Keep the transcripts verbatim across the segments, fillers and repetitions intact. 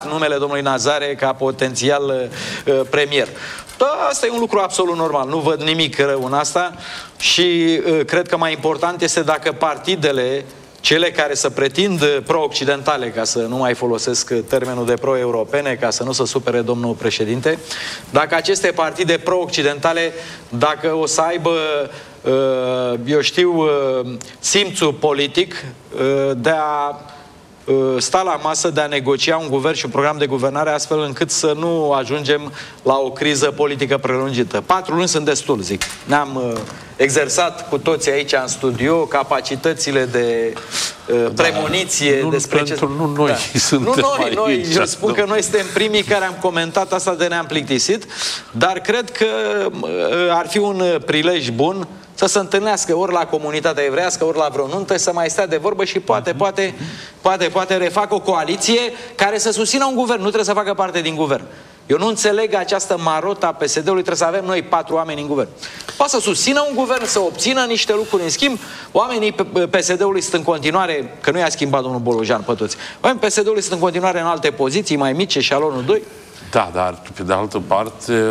numele domnului Nazare ca potențial uh, premier. Da, asta e un lucru absolut normal, nu văd nimic rău în asta și uh, cred că mai important este dacă partidele, cele care se pretind pro-occidentale, ca să nu mai folosesc termenul de pro-europene, ca să nu se supere domnul președinte, dacă aceste partide pro-occidentale, dacă o să aibă, uh, eu știu, uh, simțul politic uh, de a sta la masă, de a negocia un guvern și un program de guvernare astfel încât să nu ajungem la o criză politică prelungită. Patru luni sunt destul, zic. Ne-am uh, exersat cu toții aici în studio capacitățile de uh, premoniție da, despre nu, ce... pentru, nu noi da. suntem Nu noi, aici, noi eu spun nu. că noi suntem primii care am comentat asta de ne-am plictisit, dar cred că uh, ar fi un prilej bun să se întâlnească ori la comunitatea evreiască, ori la vreo nuntă, să mai stea de vorbă și poate, poate, poate, poate refac o coaliție care să susțină un guvern. Nu trebuie să facă parte din guvern. Eu nu înțeleg această marotă a P S D-ului, trebuie să avem noi patru oameni în guvern. Poate să susțină un guvern, să obțină niște lucruri. În schimb, oamenii P S D-ului sunt în continuare, că nu i-a schimbat domnul Bolojan pe toți, oamenii P S D-ului sunt în continuare în alte poziții, mai mici, eșalonul doi. Da, dar pe de altă parte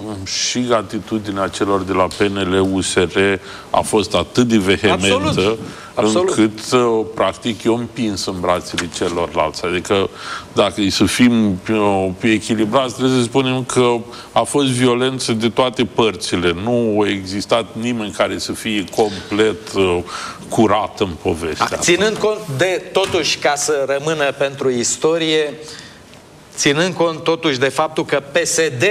și atitudinea celor de la P N L U S R a fost atât de vehementă Absolut. Absolut. încât practic eu împins în brațele celorlalți. Adică dacă e să fim echilibrați, trebuie să spunem că a fost violență de toate părțile. Nu a existat nimeni care să fie complet uh, curat în povestea. Ținând cont de, totuși, ca să rămână pentru istorie, ținând cont totuși de faptul că P S D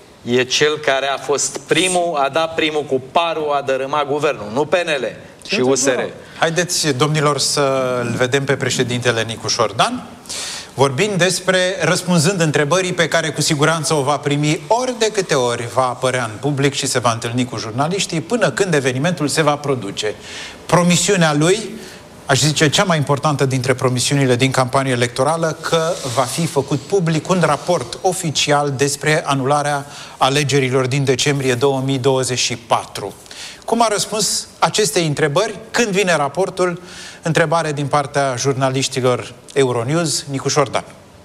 e cel care a fost primul, a dat primul cu parul, a dărâmat guvernul, nu P N L și U S R. Haideți, domnilor, să-l vedem pe președintele Nicu Șordan, vorbind despre, răspunzând întrebării pe care cu siguranță o va primi ori de câte ori va apărea în public și se va întâlni cu jurnaliștii, până când evenimentul se va produce. Promisiunea lui, aș zice, cea mai importantă dintre promisiunile din campanie electorală, că va fi făcut public un raport oficial despre anularea alegerilor din decembrie două mii douăzeci și patru. Cum a răspuns acestei întrebări? Când vine raportul? Întrebare din partea jurnaliștilor Euronews, Nicu Șordan.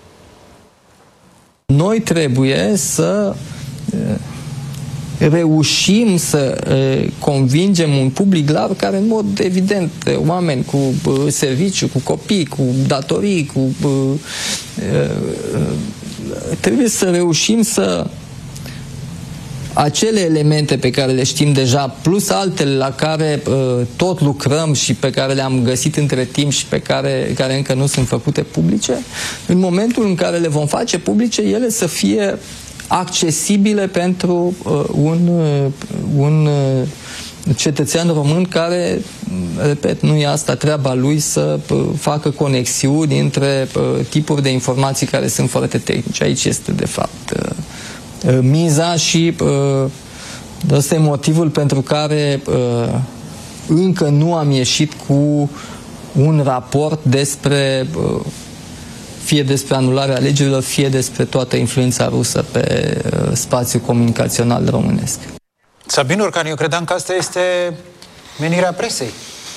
Noi trebuie să reușim să uh, convingem un public larg care, în mod evident, oameni cu uh, serviciu, cu copii, cu datorii, cu... Uh, uh, trebuie să reușim să acele elemente pe care le știm deja, plus altele la care uh, tot lucrăm și pe care le-am găsit între timp și pe care, care încă nu sunt făcute publice, în momentul în care le vom face publice, ele să fie accesibile pentru uh, un, uh, un uh, cetățean român care, repet, nu e asta treaba lui să uh, facă conexiuni între uh, tipuri de informații care sunt foarte tehnice. Aici este, de fapt, uh, uh, miza și uh, ăsta e motivul pentru care uh, încă nu am ieșit cu un raport despre uh, fie despre anularea alegerilor, fie despre toată influența rusă pe uh, spațiul comunicațional românesc. Sabin Urcan, eu credeam că asta este menirea presei.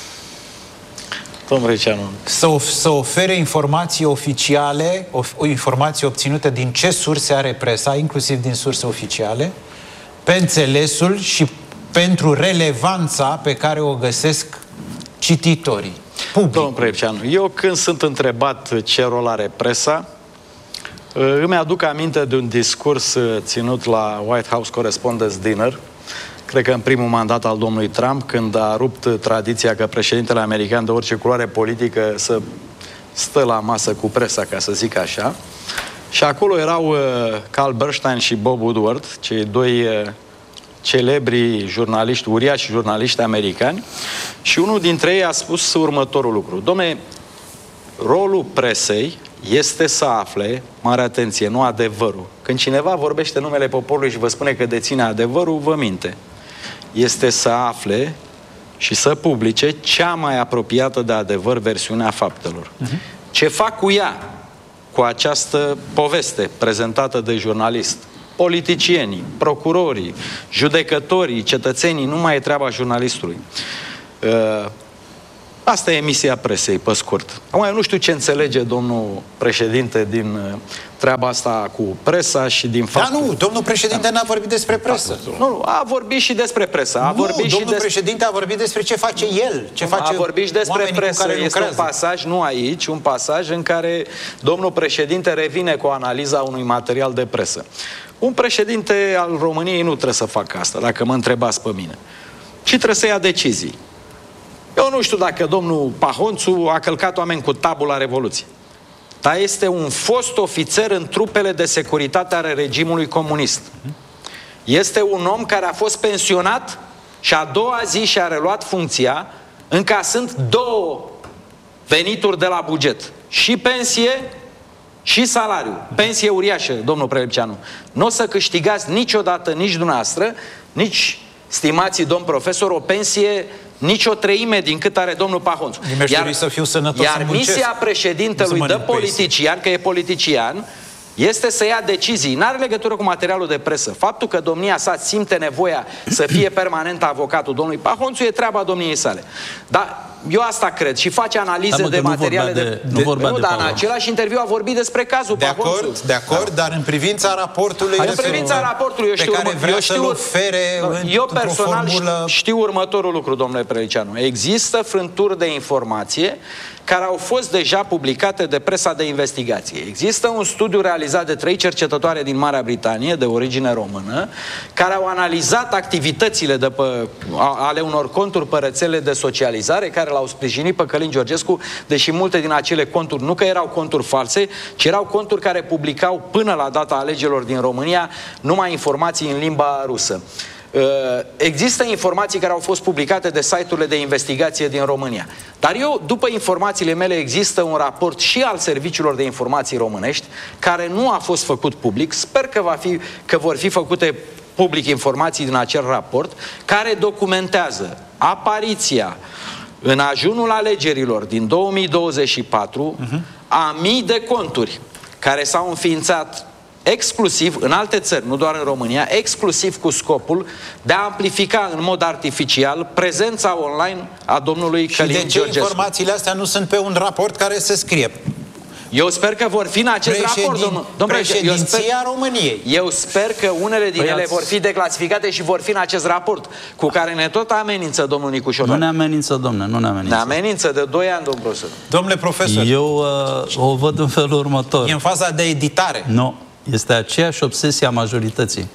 Domnul Receanu. Să, of să ofere informații oficiale, o, o informație obținută din ce surse are presa, inclusiv din surse oficiale, pe înțelesul și pentru relevanța pe care o găsesc cititorii. Public. Domnul Preceanu, eu când sunt întrebat ce rol are presa, îmi aduc aminte de un discurs ținut la White House Correspondents' Dinner, cred că în primul mandat al domnului Trump, când a rupt tradiția că președintele american de orice culoare politică să stă la masă cu presa, ca să zic așa. Și acolo erau Carl Bernstein și Bob Woodward, cei doi celebri jurnaliști, uriași jurnaliști americani, și unul dintre ei a spus următorul lucru: dom'le, rolul presei este să afle, mare atenție, nu adevărul. Când cineva vorbește numele poporului și vă spune că deține adevărul, vă minte. Este să afle și să publice cea mai apropiată de adevăr versiunea faptelor. Uh-huh. Ce fac cu ea, cu această poveste prezentată de jurnalist? Politicienii, procurorii, judecătorii, cetățenii, nu mai e treaba jurnalistului. Uh, Asta e emisia presei, pe scurt. Acum, eu nu știu ce înțelege domnul președinte din treaba asta cu presa și din faptul... Da, nu, domnul președinte n-a vorbit despre presă. Nu, nu, a vorbit și despre presă. A nu, vorbit domnul și des... președinte a vorbit despre ce face el, ce face A vorbit și despre presă. Este lucrează. un pasaj, nu aici, un pasaj în care domnul președinte revine cu analiza unui material de presă. Un președinte al României nu trebuie să facă asta, dacă mă întrebați pe mine. Ci trebuie să ia decizii. Eu nu știu dacă domnul Pahonțu a călcat oameni cu tabul la Revoluție. Dar este un fost ofițer în trupele de securitate ale regimului comunist. Este un om care a fost pensionat și a doua zi și-a reluat funcția, încasând două venituri de la buget. Și pensie și salariu. Pensie uriașă, domnul Prelipceanu. Nu o să câștigați niciodată, nici dumneavoastră, nici, stimații domn profesor, o pensie nici o treime din cât are domnul Pahonțu. Iar, să fiu sănătos, iar misia președintelui de politician, că e politician, este să ia decizii. N-are legătură cu materialul de presă. Faptul că domnia sa simte nevoia să fie permanent avocatul domnului Pahonțu e treaba domniei sale. Dar eu asta cred și face analize da, de materiale de... de, nu vorbea nu, de dar Pahonțu. în același interviu a vorbit despre cazul de Pahonțu. acord, de acord, da. Dar în privința raportului... În privința raportului, eu știu, pe care vrea eu știu, să-l ofere eu personal formulă... știu următorul lucru, domnule Prelicianu. Există frânturi de informație care au fost deja publicate de presa de investigație. Există un studiu realizat de trei cercetătoare din Marea Britanie, de origine română, care au analizat activitățile de pe, ale unor conturi pe rețele de socializare, care l-au sprijinit pe Călin Georgescu, deși multe din acele conturi nu că erau conturi false, ci erau conturi care publicau până la data alegerilor din România numai informații în limba rusă. Există informații care au fost publicate de site-urile de investigație din România. Dar eu, după informațiile mele, există un raport și al serviciilor de informații românești care nu a fost făcut public. Sper că, va fi, că vor fi făcute public informații din acel raport care documentează apariția în ajunul alegerilor din două mii douăzeci și patru uh-huh. a mii de conturi care s-au înființat exclusiv în alte țări, nu doar în România, exclusiv cu scopul de a amplifica în mod artificial prezența online a domnului Călin Georgescu. Și de ce informațiile astea nu sunt pe un raport care se scrie? Eu sper că vor fi în acest Președin... raport, domnul, domnule, Președinția eu sper... României. Eu sper că unele din păi ele ați... vor fi declasificate și vor fi în acest raport, cu care ne tot amenință domnul Nicu Șordan. Nu ne amenință, domnule, nu ne amenință. Ne amenință de doi ani, domnul profesor. Domnule profesor. Eu uh, o văd în felul următor. E în faza de editare. Nu. Este aceeași obsesie a majorității.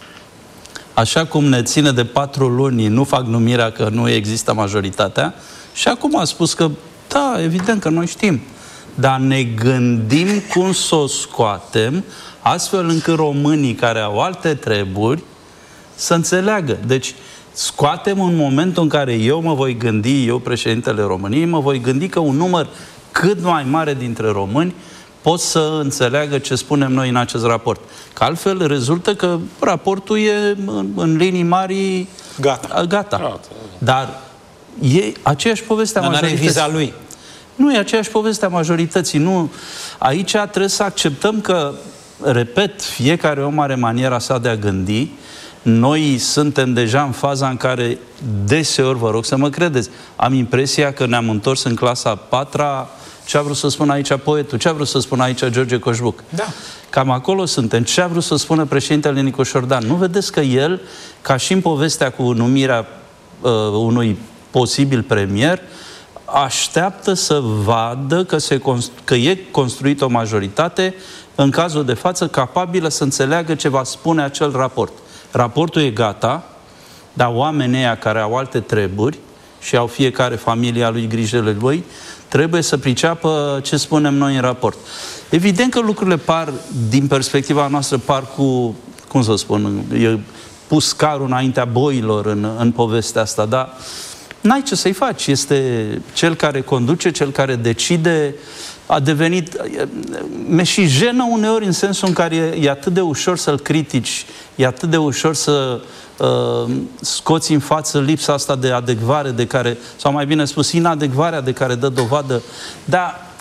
Așa cum ne ține de patru luni, nu fac numirea că nu există majoritatea, și acum a spus că, da, evident că noi știm, dar ne gândim cum să o scoatem, astfel încât românii care au alte treburi să înțeleagă. Deci, scoatem în momentul în care eu mă voi gândi, eu, președintele României, mă voi gândi că un număr cât mai mare dintre români pot să înțeleagă ce spunem noi în acest raport. Că altfel rezultă că raportul e în, în linii mari gata. gata. gata. Dar e aceeași poveste a majorității. Viza lui. Nu, e aceeași poveste a majorității. Nu. Aici trebuie să acceptăm că, repet, fiecare om are maniera sa de a gândi. Noi suntem deja în faza în care deseori, vă rog să mă credeți, am impresia că ne-am întors în clasa a patra. Ce a vrut să spună aici poetul? Ce a vrut să spună aici George Coșbuc? Da. Cam acolo suntem. Ce a vrut să spună președintele Nicu Șordan? Nu vedeți că el, ca și în povestea cu numirea uh, unui posibil premier, așteaptă să vadă că, se că e construită o majoritate, în cazul de față, capabilă să înțeleagă ce va spune acel raport. Raportul e gata, dar oamenii ăia care au alte treburi și au fiecare familia lui grijele lui, trebuie să priceapă ce spunem noi în raport. Evident că lucrurile par, din perspectiva noastră, par cu, cum să spun, e pus carul înaintea boilor în, în povestea asta, dar n-ai ce să-i faci. Este cel care conduce, cel care decide, a devenit... Mi-e și jenă uneori în sensul în care e, e atât de ușor să-l critici, e atât de ușor să uh, scoți în față lipsa asta de adecvare de care, sau mai bine spus, inadecvarea de care dă dovadă, dar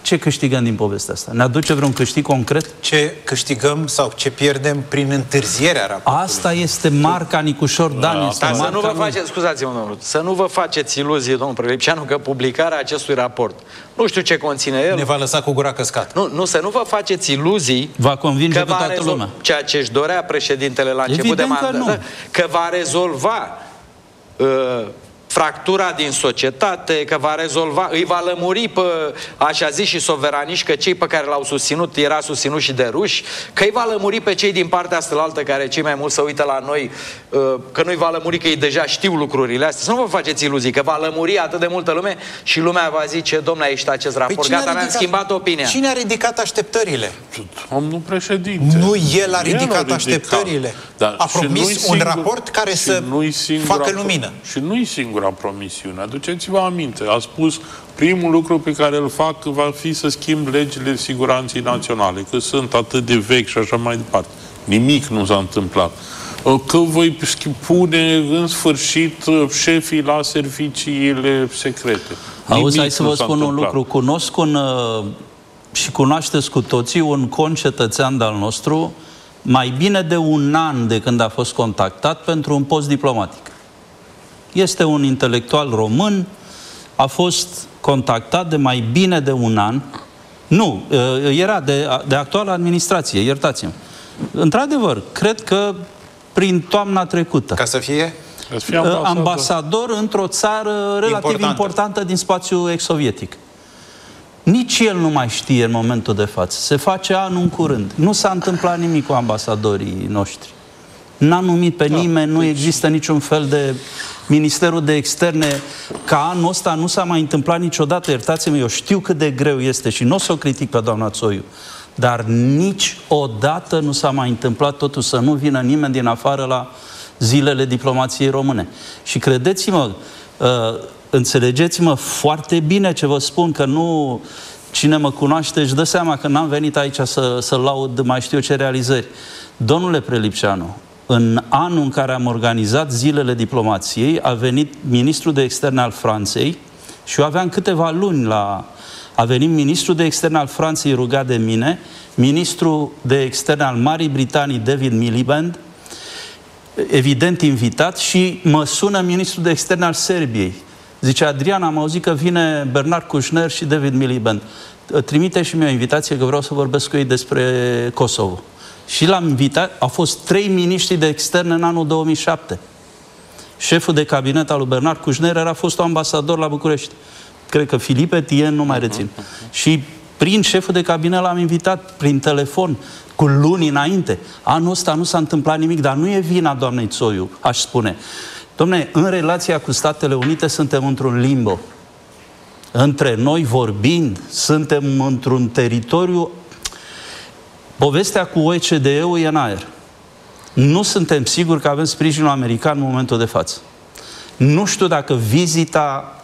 Ce câștigăm din povestea asta? Ne aduce vreun câștig concret? Ce câștigăm sau ce pierdem prin întârzierea raportului? Asta este marca Nicușor Dan. Este Dar să nu vă lui. faceți, scuzați-mă, domnul, să nu vă faceți iluzii, domnul Prelipceanu, că publicarea acestui raport, nu știu ce conține el. Ne va lăsa cu gura căscată. Nu, nu, să nu vă faceți iluzii. Va convinge că pe toată rezol... lumea. ceea ce își dorea președintele la început Evident de mandat, că, nu. că va rezolva uh, fractura din societate, că va rezolva, îi va lămuri pe, așa zis, și soveraniști, că cei pe care l-au susținut era susținut și de ruși, că îi va lămuri pe cei din partea stălaltă care cei mai mult se uită la noi, că nu-i va lămuri, că ei deja știu lucrurile astea. Să nu vă faceți iluzii, că va lămuri atât de multă lume și lumea va zice, domnule, ești acest raport, păi gata, mi-am schimbat opinia. Cine a ridicat așteptările? Domnul președinte. Nu el a ridicat, el a ridicat așteptările. Dar a promis un singur, raport care să facă lumină. Și nu-i singura promisiune. Aduceți-vă aminte. A spus, primul lucru pe care îl fac va fi să schimb legile siguranței naționale, că sunt atât de vechi și așa mai departe. Nimic nu s-a întâmplat. Că voi pune în sfârșit șefii la serviciile secrete. Auzi, hai să vă spun un lucru. Cunosc un, și cunoașteți cu toții un concetățean de-al nostru mai bine de un an de când a fost contactat pentru un post diplomatic. Este un intelectual român, a fost contactat de mai bine de un an. Nu, era de, de actuală administrație, iertați-mă. Într-adevăr, cred că prin toamna trecută. Ca să fie? Să fie ambasador, ambasador într-o țară relativ importantă, importantă din spațiul ex-sovietic. Nici el nu mai știe în momentul de față. Se face anul în curând. Nu s-a întâmplat nimic cu ambasadorii noștri. N-a numit pe da, nimeni, nu deci... există niciun fel de Ministerul de Externe. Ca anul ăsta nu s-a mai întâmplat niciodată, iertați-mă, eu știu cât de greu este și nu o să o critic pe doamna Țoiu, dar niciodată nu s-a mai întâmplat totuși să nu vină nimeni din afară la zilele diplomației române. Și credeți-mă, uh, înțelegeți-mă foarte bine ce vă spun, că nu... Cine mă cunoaște își dă seama că n-am venit aici să, să laud mai știu ce realizări. Domnule Prelipceanu, în anul în care am organizat zilele diplomației, a venit ministrul de externe al Franței și eu aveam câteva luni la... A venit ministrul de externe al Franței rugat de mine, ministrul de externe al Marii Britanii, David Miliband, evident invitat, și mă sună ministrul de externe al Serbiei. Zice, Adrian, am auzit că vine Bernard Kouchner și David Miliband. Trimite și mie o invitație că vreau să vorbesc cu ei despre Kosovo. Și l-am invitat, au fost trei miniștri de externe în anul două mii șapte. Șeful de cabinet al lui Bernard Kouchner era fostul ambasador la București. Cred că Filipe Tien, nu mai rețin. Și prin șeful de cabinet l-am invitat prin telefon, cu luni înainte. Anul ăsta nu s-a întâmplat nimic, dar nu e vina doamnei Țoiu, aș spune. Dom'le, în relația cu Statele Unite suntem într-un limbo. Între noi vorbind, suntem într-un teritoriu... Povestea cu O E C D-ul e în aer. Nu suntem siguri că avem sprijinul american în momentul de față. Nu știu dacă vizita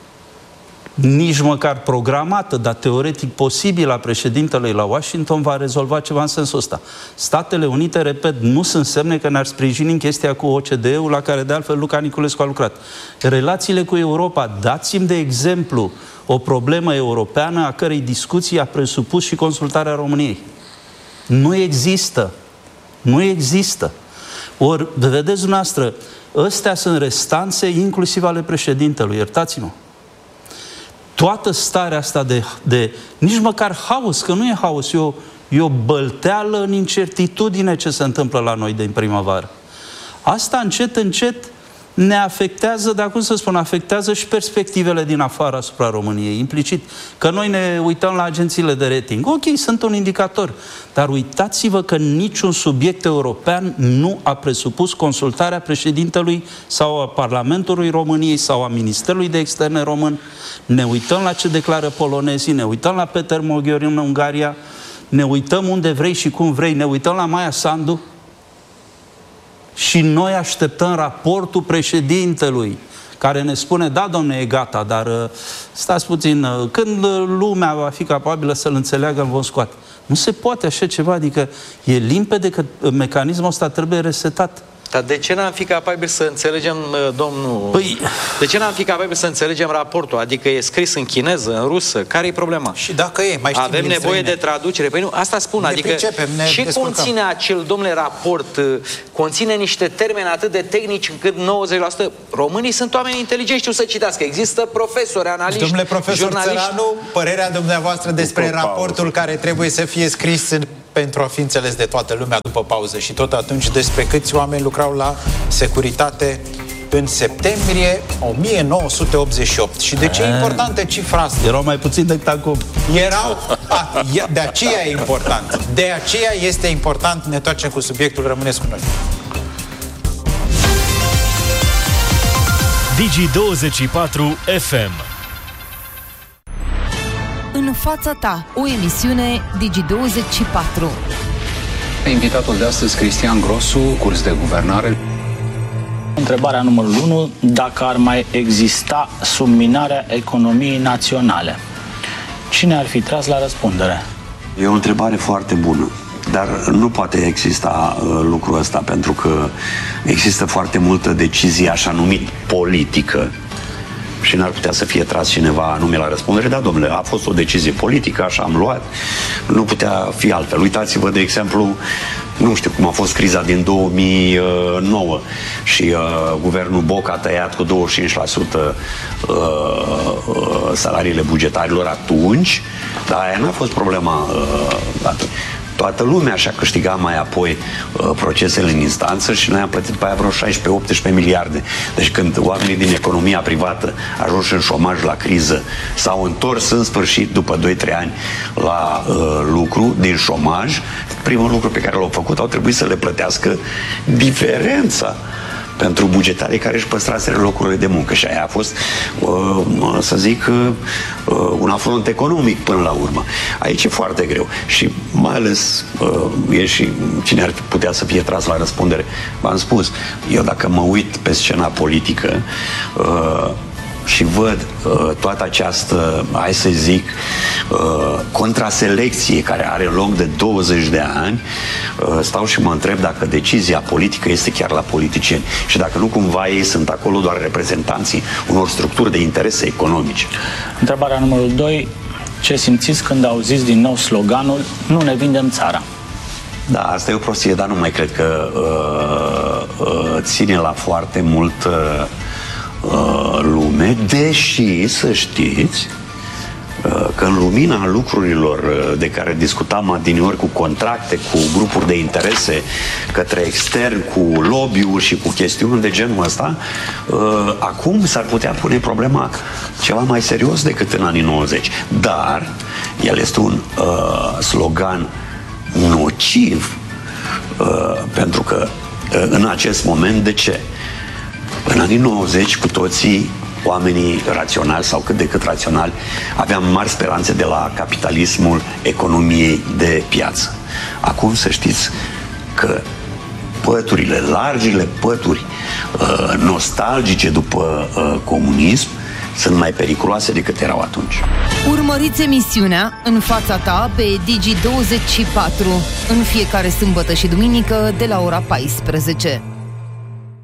nici măcar programată, dar teoretic posibil a președintelui la Washington va rezolva ceva în sensul ăsta. Statele Unite, repet, nu sunt semne că ne-ar sprijini în chestia cu O C D E-ul, la care de altfel Luca Niculescu a lucrat. Relațiile cu Europa, dați-mi de exemplu o problemă europeană a cărei discuții a presupus și consultarea României. Nu există. Nu există. Ori, vedeți dumneavoastră, ăstea sunt restanțe inclusiv ale președintelui, iertați-mă. Toată starea asta de, de nici măcar haos, că nu e haos, e o, e o bălteală în incertitudine ce se întâmplă la noi din primăvară. Asta încet, încet ne afectează, dar cum să spun, afectează și perspectivele din afară asupra României, implicit. Că noi ne uităm la agențiile de rating. Ok, sunt un indicator, dar uitați-vă că niciun subiect european nu a presupus consultarea președintelui sau a Parlamentului României sau a Ministerului de Externe român. Ne uităm la ce declară polonezii, ne uităm la Peter Mogherin în Ungaria, ne uităm unde vrei și cum vrei, ne uităm la Maia Sandu, și noi așteptăm raportul președintelui, care ne spune, da, domne, e gata, dar stați puțin, când lumea va fi capabilă să-l înțeleagă, îl vom scoate. Nu se poate așa ceva, adică e limpede că mecanismul ăsta trebuie resetat. Dar de ce n-am fi capabili să înțelegem, domnul... Păi... De ce n-am fi capabili să înțelegem raportul? Adică e scris în chineză, în rusă? Care e problema? Și dacă e, mai știm avem nevoie străine. de traducere? Păi nu, asta spun. Ne adică pricepem, ne ce descurcăm. conține acel, domnule, raport? Conține niște termeni atât de tehnici încât nouăzeci la sută românii sunt oameni inteligenți, știu să citească. Există profesori, analiști, domnule profesor jurnaliști. Țăranu, părerea dumneavoastră despre raportul care trebuie să fie scris în, pentru a fi înțeles de toată lumea după pauză și tot atunci despre câți oameni lucrau la securitate în septembrie o mie nouă sute optzeci și opt. Și de ce e importantă cifra asta? Erau mai puțin decât acum. Erau, a, de aceea e important. De aceea este important. Ne întoarcem cu subiectul, rămâneți cu noi. Digi douăzeci și patru F M. În fața ta, o emisiune Digi douăzeci și patru. Invitatul de astăzi, Cristian Grosu, curs de guvernare. Întrebarea numărul unu, dacă ar mai exista subminarea economiei naționale, cine ar fi tras la răspundere? E o întrebare foarte bună, dar nu poate exista uh, lucrul ăsta, pentru că există foarte multă decizie așa numit politică și n-ar putea să fie tras cineva anume la răspundere. Da, domnule, a fost o decizie politică, așa am luat, nu putea fi altfel. Uitați-vă, de exemplu, nu știu cum a fost criza din două mii nouă și uh, guvernul Boc a tăiat cu douăzeci și cinci la sută uh, uh, salariile bugetarilor atunci, dar aia n-a fost problema uh, atunci. Toată lumea și-a câștigat mai apoi uh, procesele în instanță și noi am plătit pe aia vreo șaisprezece optsprezece miliarde. Deci când oamenii din economia privată ajunși în șomaj la criză s-au întors în sfârșit după doi trei ani la uh, lucru din șomaj, primul lucru pe care l-au făcut au trebuit să le plătească diferența pentru bugetarii care își păstraseră locurile de muncă. Și aia a fost, uh, să zic, uh, un afront economic până la urmă. Aici e foarte greu. Și mai ales uh, e și cine ar putea să fie tras la răspundere. V-am spus, eu dacă mă uit pe scena politică uh, și văd uh, toată această, hai să zic, uh, contraselecție care are loc de douăzeci de ani, uh, stau și mă întreb dacă decizia politică este chiar la politicieni și dacă nu cumva ei sunt acolo doar reprezentanții unor structuri de interese economice. Întrebarea numărul doi, ce simțiți când auziți din nou sloganul "Nu ne vindem țara"? Da, asta e o prostie, dar nu mai cred că uh, uh, ține la foarte mult uh, lume, deși să știți că în lumina lucrurilor de care discutam adineori, cu contracte, cu grupuri de interese către extern, cu lobby-uri și cu chestiuni de genul ăsta, acum s-ar putea pune problema ceva mai serios decât în anii nouăzeci. Dar el este un uh, slogan nociv uh, pentru că uh, în acest moment, de ce? În anii nouăzeci, cu toții, oamenii raționali sau cât de cât raționali, aveam mari speranțe de la capitalismul economiei de piață. Acum să știți că păturile, largile pături uh, nostalgice după uh, comunism sunt mai periculoase decât erau atunci. Urmăriți emisiunea În fața ta pe Digi douăzeci și patru în fiecare sâmbătă și duminică de la ora paisprezece.